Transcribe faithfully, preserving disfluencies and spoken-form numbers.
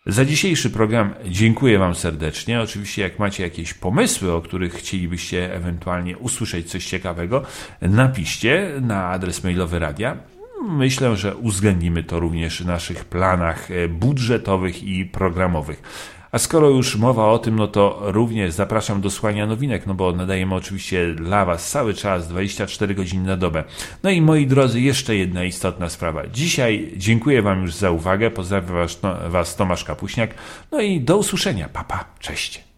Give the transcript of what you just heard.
Za dzisiejszy program dziękuję Wam serdecznie. Oczywiście jak macie jakieś pomysły, o których chcielibyście ewentualnie usłyszeć coś ciekawego, napiszcie na adres mailowy radia. Myślę, że uwzględnimy to również w naszych planach budżetowych i programowych. A skoro już mowa o tym, no to również zapraszam do słuchania nowinek, no bo nadajemy oczywiście dla Was cały czas, dwadzieścia cztery godziny na dobę. No i moi drodzy, jeszcze jedna istotna sprawa. Dzisiaj dziękuję Wam już za uwagę, pozdrawiam Was, Was Tomasz Kapuśniak, no i do usłyszenia. Pa, pa, cześć.